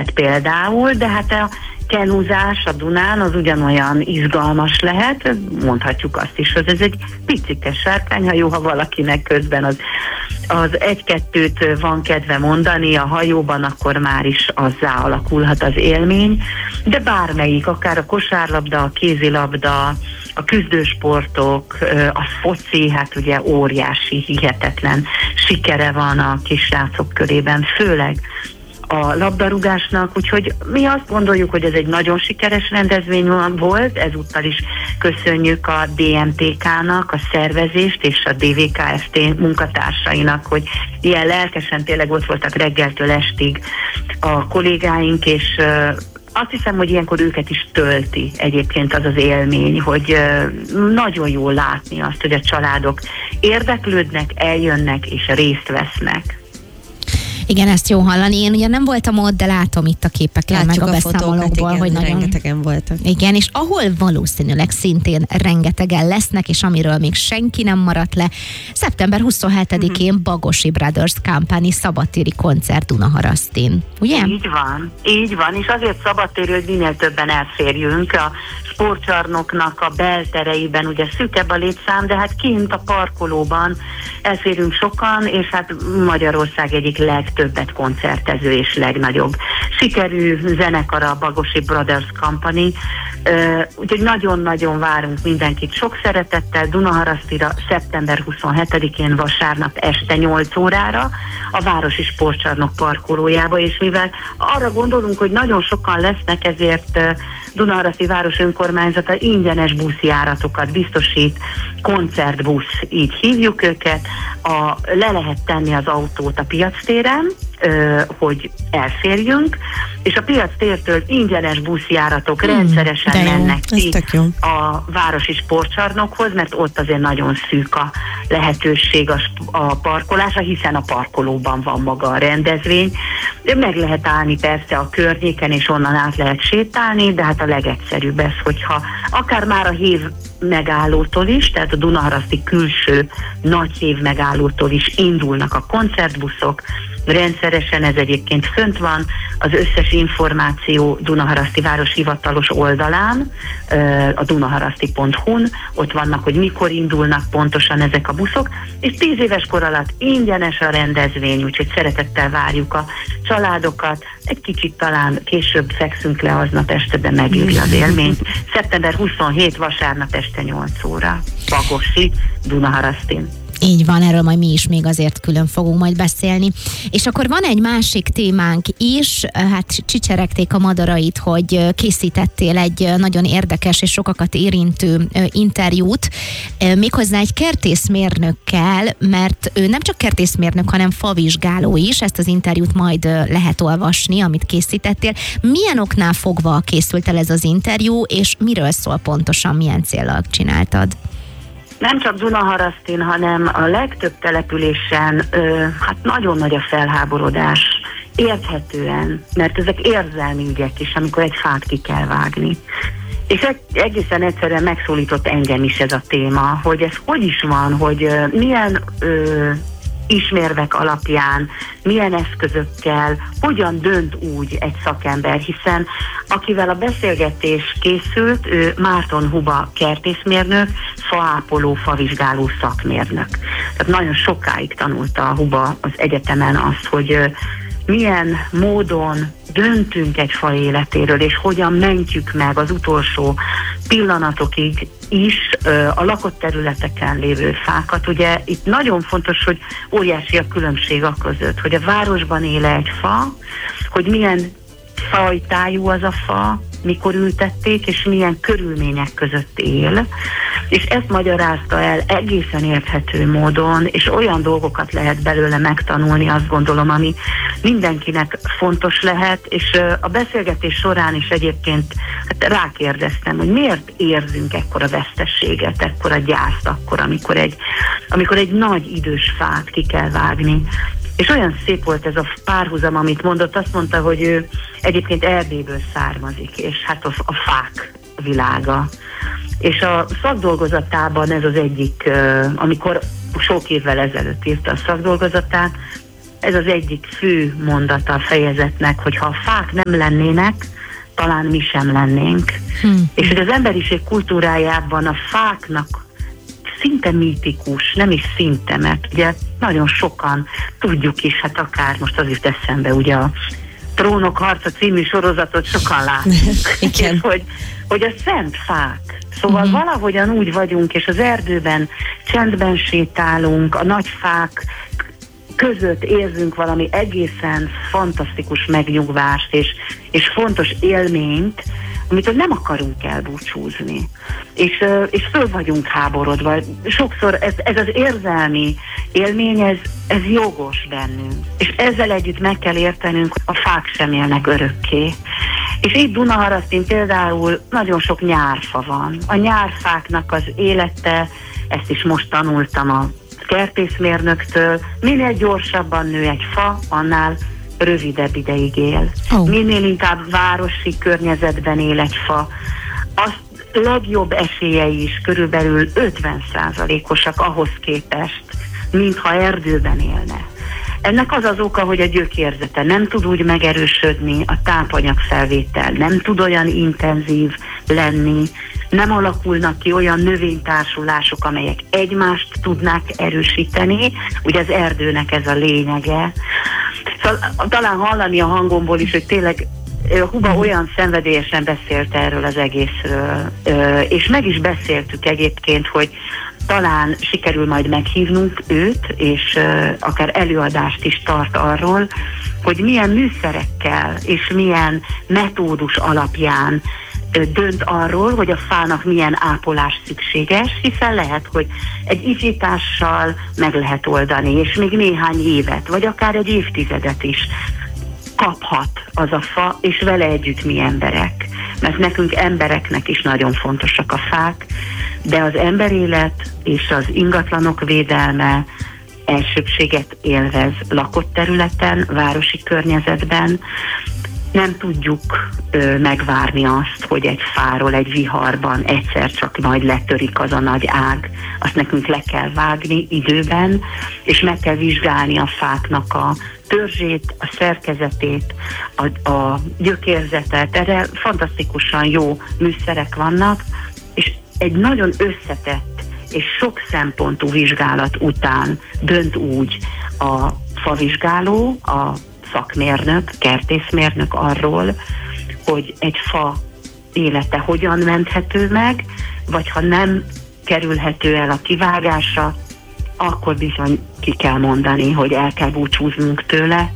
lehet például, de hát a kenuzás a Dunán az ugyanolyan izgalmas lehet, mondhatjuk azt is, hogy ez egy picike sárkány, ha valakinek közben az egy-kettőt van kedve mondani a hajóban, akkor már is azzá alakulhat az élmény, de bármelyik, akár a kosárlabda, a kézilabda, a küzdősportok, a foci, hát ugye óriási, hihetetlen sikere van a kisrácok körében, főleg a labdarúgásnak, úgyhogy mi azt gondoljuk, hogy ez egy nagyon sikeres rendezvény volt, ezúttal is köszönjük a DMTK-nak a szervezést és a DVKFT munkatársainak, hogy ilyen lelkesen tényleg ott voltak reggeltől estig a kollégáink, és azt hiszem, hogy ilyenkor őket is tölti egyébként az az élmény, hogy nagyon jól látni azt, hogy a családok érdeklődnek, eljönnek és részt vesznek. Igen, ezt jó hallani. Én ugye nem voltam ott, de látom itt a képeken, meg a beszámolókból, igen, hogy nagyon... rengetegen voltak. Igen, és ahol valószínűleg szintén rengetegen lesznek, és amiről még senki nem maradt le, szeptember 27-én Bagosi Brothers Company szabadtéri koncert Dunaharasztin. Ugye? Így van, és azért szabadtéri, hogy minél többen elférjünk. A sportcsarnoknak a beltereiben ugye szűkebb a létszám, de hát kint a parkolóban elférünk sokan, és hát Magyarország egyik legtöbbet koncertező és legnagyobb sikerű zenekar a Bagosi Brothers Company, úgyhogy nagyon-nagyon várunk mindenkit sok szeretettel Dunaharasztira szeptember 27-én vasárnap este 8 órára a Városi Sportcsarnok parkolójába, és mivel arra gondolunk, hogy nagyon sokan lesznek, ezért Dunaharaszti város önkormányzata ingyenes buszjáratokat biztosít, koncertbusz, így hívjuk őket, le lehet tenni az autót a piactéren, hogy elférjünk, és a piactértől ingyenes buszjáratok rendszeresen mennek ki a városi sportcsarnokhoz, mert ott azért nagyon szűk a lehetőség a parkolásra, hiszen a parkolóban van maga a rendezvény. Meg lehet állni persze a környéken, és onnan át lehet sétálni, de hát a legegyszerűbb ez, hogyha akár már a hév megállótól is, tehát a Dunaharaszti külső nagy hév megállótól is indulnak a koncertbuszok, rendszeresen ez egyébként fönt van, az összes információ Dunaharaszti város hivatalos oldalán, a dunaharaszti.hu-n, ott vannak, hogy mikor indulnak pontosan ezek a buszok, és 10 éves kor alatt ingyenes a rendezvény, úgyhogy szeretettel várjuk a családokat, egy kicsit talán később fekszünk le aznap este, de megéri az élményt. Szeptember 27 vasárnap este 8 óra. Bagosi, Dunaharasztin. Így van, erről majd mi is még azért külön fogunk majd beszélni. És akkor van egy másik témánk is, hát csicseregték a madarait, hogy készítettél egy nagyon érdekes és sokakat érintő interjút, méghozzá egy kertészmérnökkel, mert ő nem csak kertészmérnök, hanem favizsgáló is, ezt az interjút majd lehet olvasni, amit készítettél. Milyen oknál fogva készült el ez az interjú, és miről szól pontosan, milyen céllal csináltad? Nem csak Dunaharasztin, hanem a legtöbb településen hát nagyon nagy a felháborodás, érthetően, mert ezek érzelmi ügyek is, amikor egy fát ki kell vágni. És egészen egyszerűen megszólított engem is ez a téma, hogy ez hogy is van, hogy milyen ismérvek alapján, milyen eszközökkel, hogyan dönt úgy egy szakember, hiszen akivel a beszélgetés készült, ő Márton Huba kertészmérnök, faápoló, favizsgáló szakmérnök. Tehát nagyon sokáig tanulta a Huba az egyetemen azt, hogy milyen módon döntünk egy fa életéről, és hogyan mentjük meg az utolsó pillanatokig is a lakott területeken lévő fákat. Ugye itt nagyon fontos, hogy óriási a különbség a között, hogy a városban él egy fa, hogy milyen fajtájú az a fa, mikor ültették, és milyen körülmények között él. És ezt magyarázta el egészen érthető módon, és olyan dolgokat lehet belőle megtanulni, azt gondolom, ami mindenkinek fontos lehet, és a beszélgetés során is egyébként hát rákérdeztem, hogy miért érzünk ekkora veszteséget, ekkora gyászt akkor, amikor egy nagy idős fát ki kell vágni. És olyan szép volt ez a párhuzam, amit mondott, azt mondta, hogy ő egyébként Erdélyből származik, és hát a fák világa. És a szakdolgozatában ez az egyik, amikor sok évvel ezelőtt írta a szakdolgozatát, ez az egyik fő mondata a fejezetnek, hogy ha a fák nem lennének, talán mi sem lennénk. És hogy az emberiség kultúrájában a fáknak szinte mítikus, nem is szinte, mert ugye nagyon sokan tudjuk is, hát akár most az jut eszembe, ugye a Trónok harca című sorozatot sokan látjuk, és hogy a szent fák. Szóval valahogyan úgy vagyunk, és az erdőben csendben sétálunk, a nagy fák között érzünk valami egészen fantasztikus megnyugvást, és fontos élményt, amitől nem akarunk elbúcsúzni. És föl vagyunk háborodva. Sokszor ez az érzelmi élmény, ez jogos bennünk. És ezzel együtt meg kell értenünk, hogy a fák sem élnek örökké. És itt Dunaharasztin például nagyon sok nyárfa van. A nyárfáknak az élete, ezt is most tanultam a kertészmérnöktől, minél gyorsabban nő egy fa, annál rövidebb ideig él. Minél inkább városi környezetben él egy fa, az legjobb esélyei is körülbelül 50%-osak ahhoz képest, mintha erdőben élne. Ennek az az oka, hogy a gyökérzete nem tud úgy megerősödni, a tápanyagfelvétel nem tud olyan intenzív lenni, nem alakulnak ki olyan növénytársulások, amelyek egymást tudnák erősíteni. Ugye az erdőnek ez a lényege. Szóval talán hallani a hangomból is, hogy tényleg Huba olyan szenvedélyesen beszélt erről az egészről, és meg is beszéltük egyébként, hogy talán sikerül majd meghívnunk őt, és akár előadást is tart arról, hogy milyen műszerekkel és milyen metódus alapján dönt arról, hogy a fának milyen ápolás szükséges, hiszen lehet, hogy egy izsítással meg lehet oldani, és még néhány évet, vagy akár egy évtizedet is kaphat az a fa, és vele együtt mi emberek. Mert nekünk embereknek is nagyon fontosak a fák, de az emberélet és az ingatlanok védelme elsőbséget élvez lakott területen, városi környezetben. Nem tudjuk megvárni azt, hogy egy fáról, egy viharban egyszer csak majd letörik az a nagy ág. Azt nekünk le kell vágni időben, és meg kell vizsgálni a fáknak a törzsét, a szerkezetét, a gyökérzetet. Erre fantasztikusan jó műszerek vannak, és egy nagyon összetett és sok szempontú vizsgálat után dönt úgy a favizsgáló, a szakmérnök, kertészmérnök arról, hogy egy fa élete hogyan menthető meg, vagy ha nem kerülhető el a kivágásra, akkor bizony ki kell mondani, hogy el kell búcsúznunk tőle.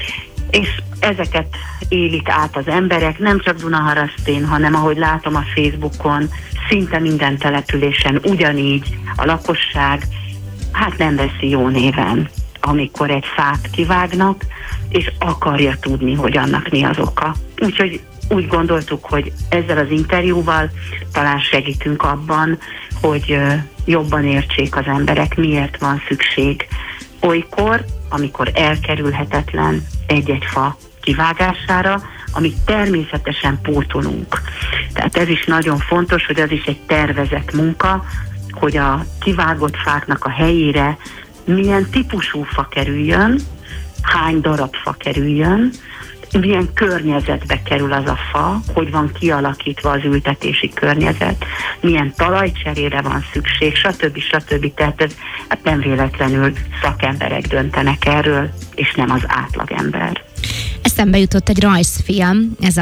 És ezeket élik át az emberek, nem csak Dunaharasztin, hanem ahogy látom a Facebookon, szinte minden településen ugyanígy a lakosság hát nem veszi jó néven, amikor egy fát kivágnak, és akarja tudni, hogy annak mi az oka. Úgyhogy úgy gondoltuk, hogy ezzel az interjúval talán segítünk abban, hogy jobban értsék az emberek, miért van szükség olykor, amikor elkerülhetetlen egy-egy fa kivágására, amit természetesen pótolunk. Tehát ez is nagyon fontos, hogy az is egy tervezett munka, hogy a kivágott fáknak a helyére milyen típusú fa kerüljön, hány darab fa kerüljön, milyen környezetbe kerül az a fa, hogy van kialakítva az ültetési környezet, milyen talajcserére van szükség, stb. Tehát ez nem véletlenül szakemberek döntenek erről, és nem az átlagember. Eszembe jutott egy rajzfilm, ez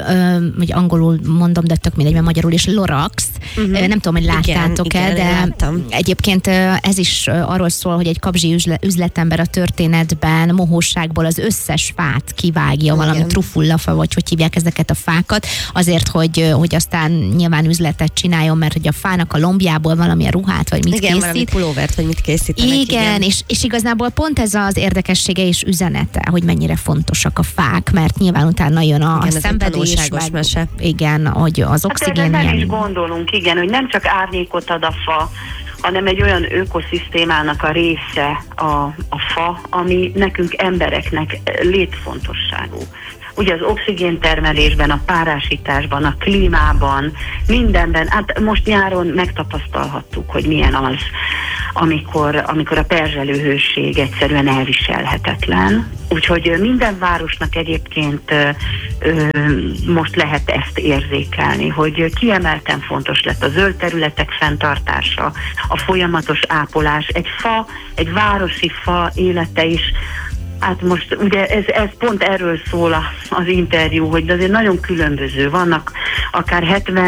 hogy angolul mondom, de tök mindegy, mert magyarul is Lorax. Nem tudom, hogy láttátok-e, de láttam. Egyébként ez is arról szól, hogy egy kapzsi üzletember a történetben mohóságból az összes fát kivágja, valami trufullafa, vagy hogy hívják ezeket a fákat, azért, hogy aztán nyilván üzletet csináljon, mert hogy a fának a lombjából valamilyen ruhát, vagy mit készít. Valami pulóvert, vagy mit készítenek. Igen. És igazából pont ez az érdekessége és üzenete, hogy mennyire fontosak a fák, mert nyilván utána jön a szenvedés, mese. Igen, hogy az oxigén hát nem is gondolunk, igen, hogy nem csak árnyékot ad a fa, hanem egy olyan ökoszisztémának a része a fa, ami nekünk embereknek létfontosságú. Ugye az oxigéntermelésben, a párásításban, a klímában, mindenben, hát most nyáron megtapasztalhattuk, hogy milyen az. amikor a perzselőhőség egyszerűen elviselhetetlen. Úgyhogy minden városnak egyébként most lehet ezt érzékelni, hogy kiemelten fontos lett a zöld területek fenntartása, a folyamatos ápolás, egy városi fa élete is. Hát most ugye ez pont erről szól az interjú, hogy azért nagyon különböző. Vannak akár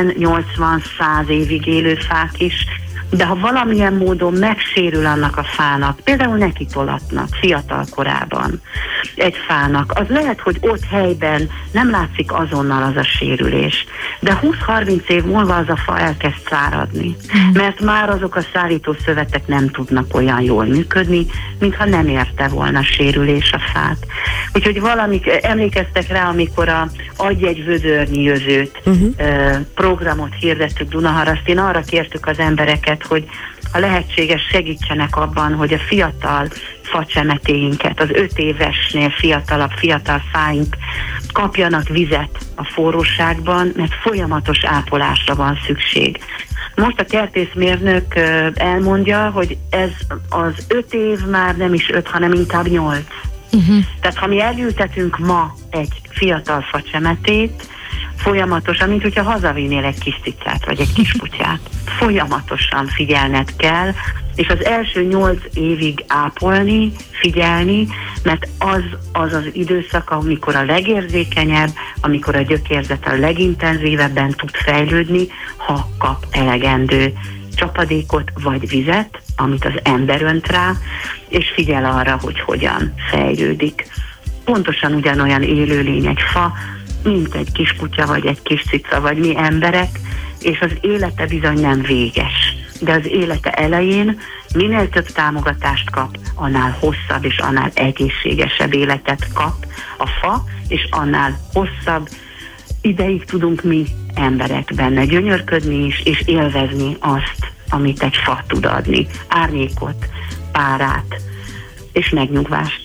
70-80-100 évig élő fák is, de ha valamilyen módon megsérül annak a fának, például nekitolatnak fiatal korában egy fának, az lehet, hogy ott helyben nem látszik azonnal az a sérülés, de 20-30 év múlva az a fa elkezd száradni, mert már azok a szállítószövetek nem tudnak olyan jól működni, mintha nem érte volna sérülés a fát. Úgyhogy emlékeztek rá, amikor a Adj egy vödörnyi jövőt programot hirdettük Dunaharasztin, arra kértük az embereket, hogy ha lehetséges, segítsenek abban, hogy a fiatal facsemetéinket, az 5 évesnél fiatal fáink kapjanak vizet a forróságban, mert folyamatos ápolásra van szükség. Most a kertészmérnök elmondja, hogy ez az 5 év már nem is 5, hanem inkább 8. Tehát ha mi elültetünk ma egy fiatal facsemetét, folyamatosan, mint hogyha hazavinnél egy kis cicát, vagy egy kis kutyát. Folyamatosan figyelned kell, és az első 8 évig ápolni, figyelni, mert az időszak, amikor a legérzékenyebb, amikor a gyökérzet a legintenzívebben tud fejlődni, ha kap elegendő csapadékot vagy vizet, amit az ember önt rá, és figyel arra, hogy hogyan fejlődik. Pontosan ugyanolyan élőlény egy fa, mint egy kis kutya, vagy egy kis cica, vagy mi emberek, és az élete bizony nem véges. De az élete elején minél több támogatást kap, annál hosszabb és annál egészségesebb életet kap a fa, és annál hosszabb ideig tudunk mi emberek benne gyönyörködni is, és élvezni azt, amit egy fa tud adni. Árnyékot, párát és megnyugvást.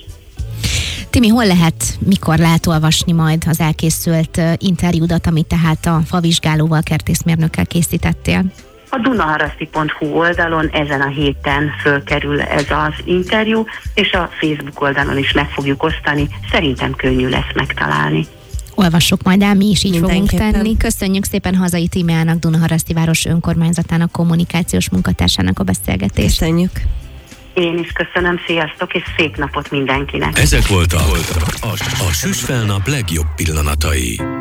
Timi, hol lehet, mikor lehet olvasni majd az elkészült interjúdat, amit tehát a favizsgálóval, kertészmérnökkel készítettél? A dunaharaszti.hu oldalon ezen a héten fölkerül ez az interjú, és a Facebook oldalon is meg fogjuk osztani. Szerintem könnyű lesz megtalálni. Olvassuk majd el, mi is így fogunk tenni. Köszönjük szépen Hazai Tímeának, Dunaharaszti város önkormányzatának kommunikációs munkatársának a beszélgetést. Köszönjük. Én is köszönöm, sziasztok, és szép napot mindenkinek. Ezek voltak a Süsfelnap legjobb pillanatai.